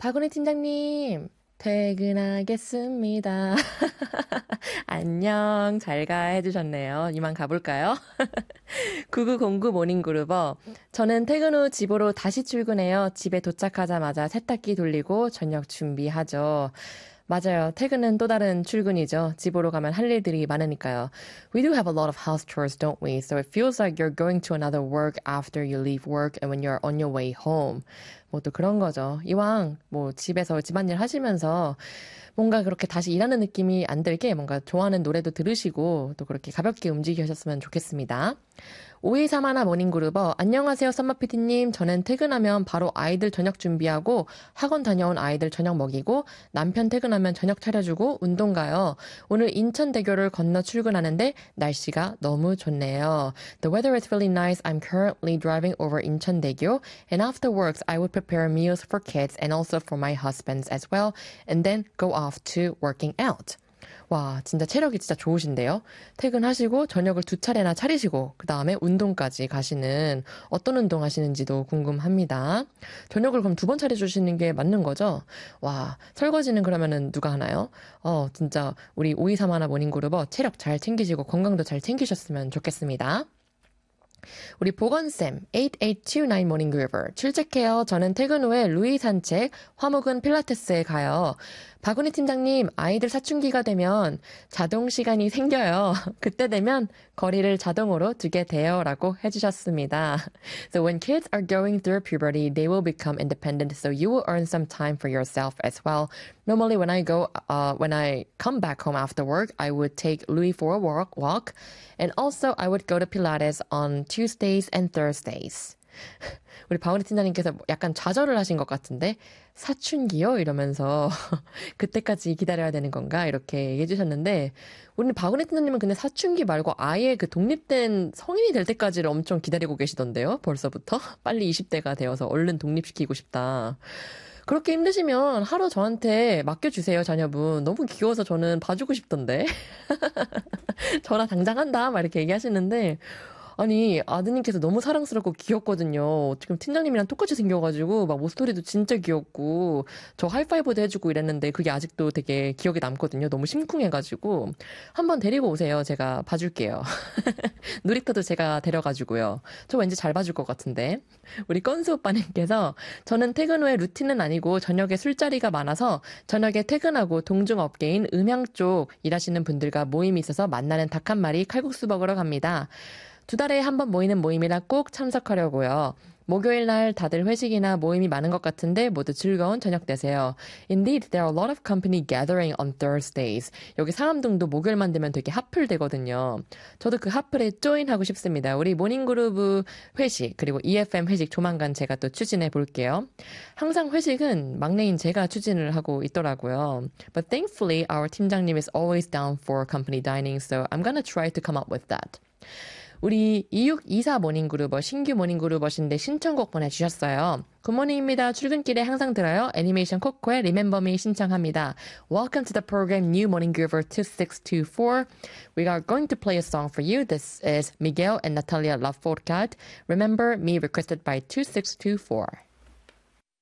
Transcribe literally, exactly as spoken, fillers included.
박은희 팀장님, 퇴근하겠습니다. 안녕, 잘 가 해주셨네요. 이만 가볼까요? 구구공구 모닝그룹어. 저는 퇴근 후 집으로 다시 출근해요. 집에 도착하자마자 세탁기 돌리고 저녁 준비하죠. 맞아요. 퇴근은 또 다른 출근이죠. 집으로 가면 할 일들이 많으니까요. We do have a lot of house chores, don't we? So it feels like you're going to another work after you leave work and when you're on your way home. 뭐 또 그런 거죠. 이왕 뭐 집에서 집안일 하시면서 뭔가 그렇게 다시 일하는 느낌이 안 들게 뭔가 좋아하는 노래도 들으시고 또 그렇게 가볍게 움직이셨으면 좋겠습니다. 오이삼일 모닝그룹어. 안녕하세요, 썸머피디님. 저는 퇴근하면 바로 아이들 저녁 준비하고 학원 다녀온 아이들 저녁 먹이고 남편 퇴근하면 저녁 차려주고 운동 가요. 오늘 인천대교를 건너 출근하는데 날씨가 너무 좋네요. The weather is really nice. I'm currently driving over 인천대교 and afterwards I would prepare meals for kids and also for my husbands as well and then go off to working out. 와, 진짜 체력이 진짜 좋으신데요? 퇴근하시고 저녁을 두 차례나 차리시고 그 다음에 운동까지 가시는 어떤 운동 하시는지도 궁금합니다. 저녁을 그럼 두 번 차려주시는 게 맞는 거죠? 와, 설거지는 그러면은 누가 하나요? 어, 진짜 우리 오이삼일 모닝그룹어 체력 잘 챙기시고 건강도 잘 챙기셨으면 좋겠습니다. 우리 보건쌤, 에이트에이트이구 모닝그룹어. 출첵해요. 저는 퇴근 후에 루이 산책, 화목은 필라테스에 가요. 박은희 팀장님, 아이들 사춘기가 되면 자동 시간이 생겨요. 그때 되면 거리를 자동으로 두게 돼요. 라고 해주셨습니다. So when kids are going through puberty, they will become independent. So you will earn some time for yourself as well. Normally when I go, uh, when I come back home after work, I would take Louis for a walk, walk. And also I would go to Pilates on Tuesdays and Thursdays. 우리 바우리 팀장님께서 약간 좌절을 하신 것 같은데 사춘기요? 이러면서 그때까지 기다려야 되는 건가? 이렇게 얘기해 주셨는데 우리 바우리 팀장님은 근데 사춘기 말고 아예 그 독립된 성인이 될 때까지를 엄청 기다리고 계시던데요? 벌써부터? 빨리 이십 대가 되어서 얼른 독립시키고 싶다. 그렇게 힘드시면 하루 저한테 맡겨주세요, 자녀분. 너무 귀여워서 저는 봐주고 싶던데. 전화 당장 한다, 막 이렇게 얘기하시는데, 아니, 아드님께서 너무 사랑스럽고 귀엽거든요. 지금 팀장님이랑 똑같이 생겨가지고, 막 모스토리도 진짜 귀엽고, 저 하이파이브도 해주고 이랬는데, 그게 아직도 되게 기억에 남거든요. 너무 심쿵해가지고. 한번 데리고 오세요. 제가 봐줄게요. 놀이터도 제가 데려가지고요. 저 왠지 잘 봐줄 것 같은데. 우리 건수 오빠님께서, 저는 퇴근 후에 루틴은 아니고, 저녁에 술자리가 많아서, 저녁에 퇴근하고 동중업계인 음향 쪽 일하시는 분들과 모임이 있어서 만나는 닭 한 마리 칼국수 먹으러 갑니다. 두 달에 한 번 모이는 모임이라 꼭 참석하려고요. 목요일 날 다들 회식이나 모임이 많은 것 같은데 모두 즐거운 저녁 되세요. Indeed, there are a lot of company gathering on Thursdays. 여기 사람들도 목요일만 되면 되게 핫플되거든요. 저도 그 핫플에 조인하고 싶습니다. 우리 모닝그루브 회식 그리고 이에프엠 회식 조만간 제가 또 추진해 볼게요. 항상 회식은 막내인 제가 추진을 하고 있더라고요. But thankfully, our 팀장님 is always down for company dining, so I'm gonna try to come up with that. 우리 이육이사 모닝그룹어 신규 모닝그룹어신데 신청곡 보내주셨어요. 굿모닝입니다. 출근길에 항상 들어요. 애니메이션 코코의 Remember Me 신청합니다. Welcome to the program New Morning Groover twenty-six twenty-four. We are going to play a song for you. This is Miguel and Natalia Lafourcade. Remember Me requested by twenty-six twenty-four.